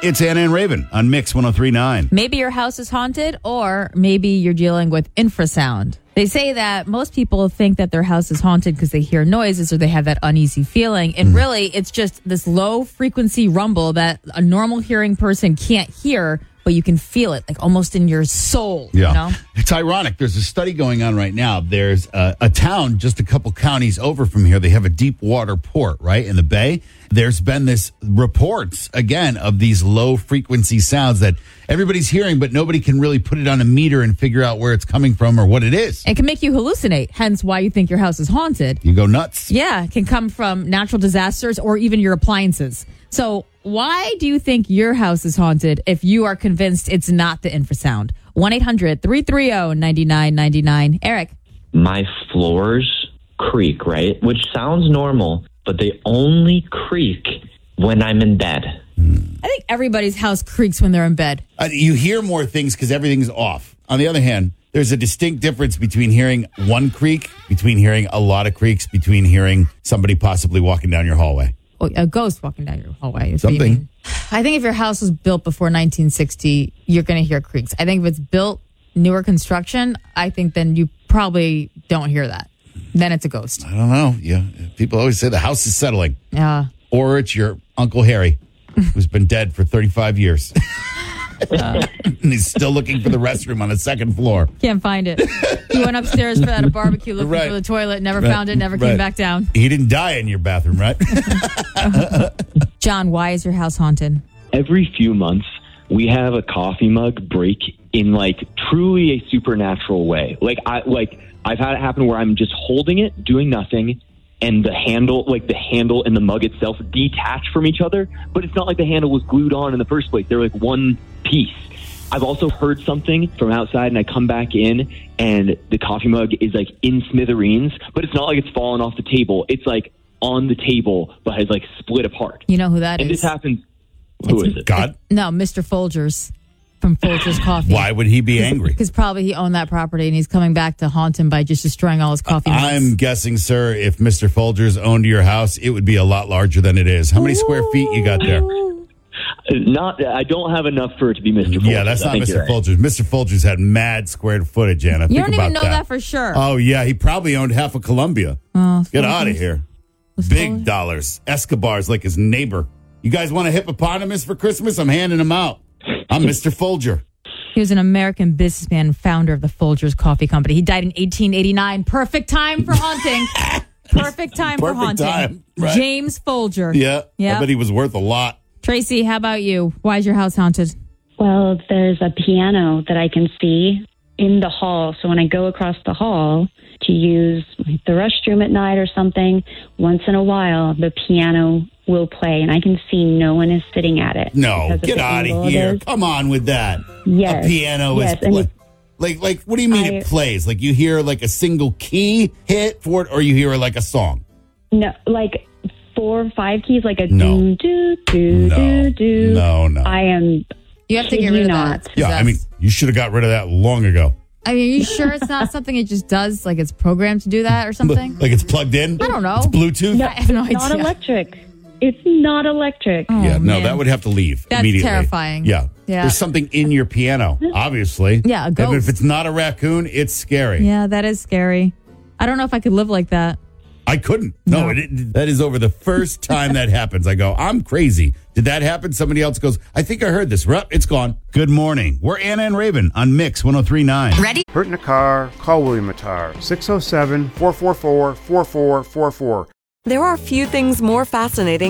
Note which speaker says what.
Speaker 1: It's Anna and Raven on Mix 103.9.
Speaker 2: Maybe your house is haunted, or maybe you're dealing with infrasound. They say that most people think that their house is haunted because they hear noises or they have that uneasy feeling. And really, it's just this low frequency rumble that a normal hearing person can't hear, but you can feel it, like almost in your soul.
Speaker 1: Yeah.
Speaker 2: You know?
Speaker 1: It's ironic. There's a study going on right now. There's a town just a couple counties over from here. They have a deep water port, right, in the bay. There's been this reports, again, of these low frequency sounds that everybody's hearing, but nobody can really put it on a meter and figure out where it's coming from or what it is.
Speaker 2: It can make you hallucinate, hence why you think your house is haunted.
Speaker 1: You go nuts.
Speaker 2: Yeah, it can come from natural disasters or even your appliances. So why do you think your house is haunted if you are convinced it's not the infrasound? 1-800-330-9999. Eric.
Speaker 3: My floors creak, right? Which sounds normal, but they only creak when I'm in bed.
Speaker 2: I think everybody's house creaks when they're in bed.
Speaker 1: You hear more things because everything's off. On the other hand, there's a distinct difference between hearing one creak, between hearing a lot of creaks, between hearing somebody possibly walking down your hallway.
Speaker 2: Oh, a ghost walking down your hallway. Is what you
Speaker 1: Something.
Speaker 2: mean. I think if your house was built before 1960, you're going to hear creaks. I think if it's built newer construction, I think then you probably don't hear that. Then it's a ghost.
Speaker 1: I don't know. Yeah, people always say the house is settling.
Speaker 2: Yeah.
Speaker 1: Or it's your Uncle Harry, who's been dead for 35 years. And he's still looking for the restroom on the second floor.
Speaker 2: Can't find it. He went upstairs for at a barbecue looking
Speaker 1: Right.
Speaker 2: for the toilet, never found it, never came back down.
Speaker 1: He didn't die in your bathroom, right?
Speaker 2: John, why is your house haunted?
Speaker 4: Every few months, we have a coffee mug break in truly a supernatural way. I've had it happen where I'm just holding it, doing nothing, and the handle and the mug itself detach from each other, but it's not like the handle was glued on in the first place. They're like one piece. I've also heard something from outside, and I come back in, and the coffee mug is in smithereens, but it's not like it's fallen off the table. It's on the table, but has split apart.
Speaker 2: You know who that is?
Speaker 4: And this happens. Who is it?
Speaker 1: God?
Speaker 2: No, Mr. Folgers from Folgers Coffee.
Speaker 1: Why would he be angry?
Speaker 2: Because probably he owned that property and he's coming back to haunt him by just destroying all his coffee mugs.
Speaker 1: I'm guessing, sir, if Mr. Folgers owned your house, it would be a lot larger than it is. How many square feet you got there?
Speaker 4: I don't have enough for it to be Mr. Folgers.
Speaker 1: Yeah, that's not Mr. Folgers. Mr. Folgers had mad square footage, Anna.
Speaker 2: You
Speaker 1: Think
Speaker 2: don't
Speaker 1: about
Speaker 2: even know that for sure.
Speaker 1: Oh, yeah. He probably owned half of Columbia. Get out of here. Big dollars. Escobar's like his neighbor. You guys want a hippopotamus for Christmas? I'm handing them out. I'm Mr. Folger.
Speaker 2: He was an American businessman and founder of the Folgers Coffee Company. He died in 1889. Perfect time for haunting. Perfect time for haunting.
Speaker 1: Time, right.
Speaker 2: James Folger.
Speaker 1: Yeah.
Speaker 2: Yep.
Speaker 1: I bet he was worth a lot.
Speaker 2: Tracy, how about you? Why is your house haunted?
Speaker 5: Well, there's a piano that I can see in the hall. So when I go across the hall to use the restroom at night or something, once in a while, the piano will play, and I can see no one is sitting at it.
Speaker 1: No, get out of here. Come on with that.
Speaker 5: Yes.
Speaker 1: A piano is... Like, what do you mean it plays? Like, you hear, a single key hit for it, or you hear, a song?
Speaker 5: No, 4 or 5 keys, a
Speaker 1: No.
Speaker 5: do.
Speaker 1: No.
Speaker 5: I am...
Speaker 2: You have to get rid of that.
Speaker 1: Yeah, I mean, you should have got rid of that long ago.
Speaker 2: I mean, are you sure it's not something it just does? Like it's programmed to do that or something?
Speaker 1: Like it's plugged in?
Speaker 2: I don't know.
Speaker 1: It's Bluetooth?
Speaker 5: No,
Speaker 2: I have no idea.
Speaker 5: Not electric. It's not electric.
Speaker 2: Oh,
Speaker 1: Yeah, no,
Speaker 2: man.
Speaker 1: that would have to leave
Speaker 2: That's
Speaker 1: immediately.
Speaker 2: terrifying.
Speaker 1: Yeah.
Speaker 2: Yeah.
Speaker 1: There's something in your piano, obviously.
Speaker 2: Yeah, a
Speaker 1: And
Speaker 2: ghost.
Speaker 1: if it's not a raccoon, it's scary.
Speaker 2: Yeah, that is scary. I don't know if I could live like that.
Speaker 1: I couldn't. No, that is over the first time that happens. I go, I'm crazy. Did that happen? Somebody else goes, I think I heard this. It's gone. Good morning. We're Anna and Raven on Mix 103.9.
Speaker 2: Ready?
Speaker 6: Hurt in a car? Call William Attar. 607-444-4444.
Speaker 7: There are few things more fascinating